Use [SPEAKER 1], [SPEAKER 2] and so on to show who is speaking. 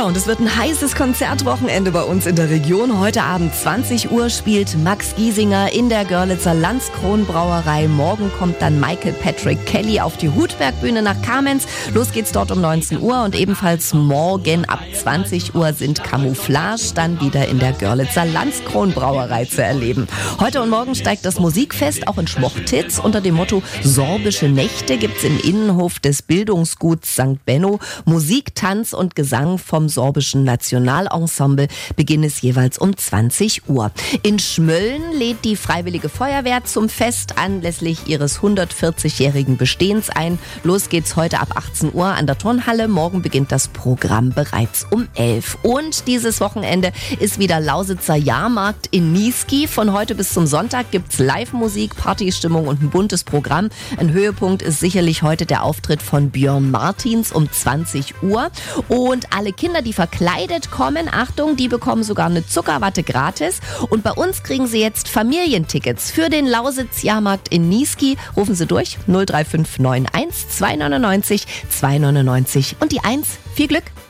[SPEAKER 1] Ja, und es wird ein heißes Konzertwochenende bei uns in der Region. Heute Abend 20 Uhr spielt Max Giesinger in der Görlitzer Landskronbrauerei. Morgen kommt dann Michael Patrick Kelly auf die Hutbergbühne nach Kamenz. Los geht's dort um 19 Uhr und ebenfalls morgen ab 20 Uhr sind Camouflage dann wieder in der Görlitzer Landskronbrauerei zu erleben. Heute und morgen steigt das Musikfest auch in Schmochtitz. Unter dem Motto Sorbische Nächte gibt's im Innenhof des Bildungsguts St. Benno Musik, Tanz und Gesang vom Sorbischen Nationalensemble. Beginn ist jeweils um 20 Uhr. In Schmölln lädt die Freiwillige Feuerwehr zum Fest anlässlich ihres 140-jährigen Bestehens ein. Los geht's heute ab 18 Uhr an der Turnhalle. Morgen beginnt das Programm bereits um 11. Und dieses Wochenende ist wieder Lausitzer Jahrmarkt in Niesky. Von heute bis zum Sonntag gibt's Live-Musik, Partystimmung und ein buntes Programm. Ein Höhepunkt ist sicherlich heute der Auftritt von Björn Martins um 20 Uhr. Und alle Kinder, die verkleidet kommen, Achtung, die bekommen sogar eine Zuckerwatte gratis. Und bei uns kriegen sie jetzt Familientickets für den Lausitz-Jahrmarkt in Niesky. Rufen Sie durch 03591 299 299 und die 1. Viel Glück!